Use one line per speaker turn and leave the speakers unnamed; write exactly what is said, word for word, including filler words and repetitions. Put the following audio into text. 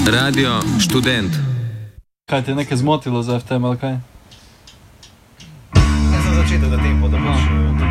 Radio Študent.
Kaj te je nekaj zmotilo za F T M ali kaj?
Jaz sem začetek za tempo, da boš